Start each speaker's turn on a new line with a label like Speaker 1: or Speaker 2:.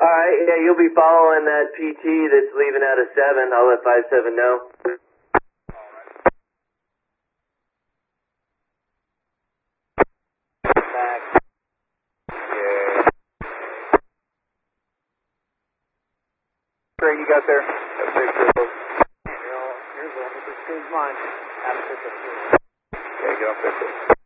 Speaker 1: Alright, yeah, you'll be following that PT that's leaving out of 7. I'll let 5-7 know.
Speaker 2: Back. Yeah. Greg, you got there? That's 6
Speaker 3: Here's one. This is mine.
Speaker 2: Okay, get off 50.